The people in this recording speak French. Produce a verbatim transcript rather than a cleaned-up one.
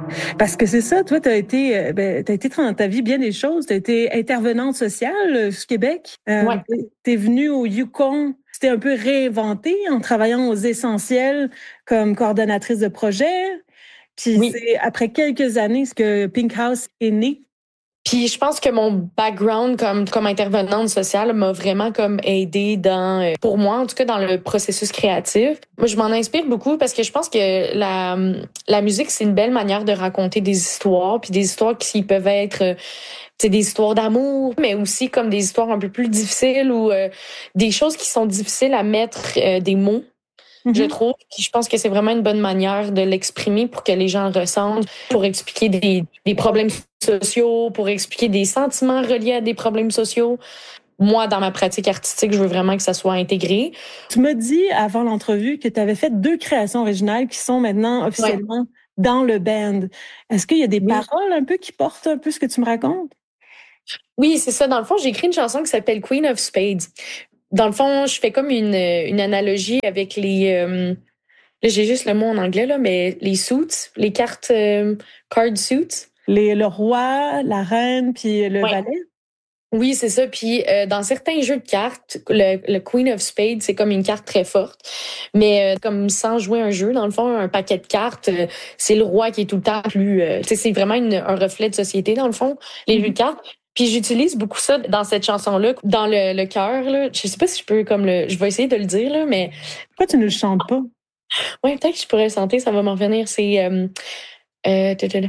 Parce que c'est ça, toi, tu as été, euh, ben, t'as été dans ta vie bien des choses. Tu as été intervenante sociale euh, du Québec. Euh, Ouais. tu es venue au Yukon. Tu t'es un peu réinventée en travaillant aux essentiels comme coordonnatrice de projet. Puis Oui. c'est après quelques années que Pink House est né. Puis je pense que mon background comme comme intervenante sociale m'a vraiment comme aidé dans euh, pour moi en tout cas dans le processus créatif. Moi je m'en inspire beaucoup parce que je pense que la la musique c'est une belle manière de raconter des histoires puis des histoires qui peuvent être euh, c'est des histoires d'amour mais aussi comme des histoires un peu plus difficiles ou euh, des choses qui sont difficiles à mettre euh, des mots. Je Mhm. trouve, puis je pense que c'est vraiment une bonne manière de l'exprimer pour que les gens le ressentent, pour expliquer des, des problèmes sociaux, pour expliquer des sentiments reliés à des problèmes sociaux. Moi, dans ma pratique artistique, je veux vraiment que ça soit intégré. Tu m'as dit avant l'entrevue que tu avais fait deux créations originales qui sont maintenant Ouais. officiellement dans le band. Est-ce qu'il y a des Oui. paroles un peu qui portent un peu ce que tu me racontes? Oui, c'est ça. Dans le fond, j'ai écrit une chanson qui s'appelle Queen of Spades. Dans le fond, je fais comme une, une analogie avec les... euh, là, j'ai juste le mot en anglais, là, mais les suits, les cartes euh, card suits. Les, le roi, la reine, puis le Ouais. valet. Oui, c'est ça. Puis euh, dans certains jeux de cartes, le, le Queen of Spades, c'est comme une carte très forte. Mais euh, comme sans jouer un jeu, dans le fond, un paquet de cartes, euh, c'est le roi qui est tout le temps plus... euh, tu sais, c'est vraiment une, un reflet de société, dans le fond, les jeux de Mhm. cartes. Puis j'utilise beaucoup ça dans cette chanson-là, dans le, le cœur. Là. Je sais pas si je peux comme le... Je vais essayer de le dire, là, mais... Pourquoi tu ne le chantes pas? Ouais, peut-être que je pourrais le sentir, ça va m'en venir. C'est... Euh, euh,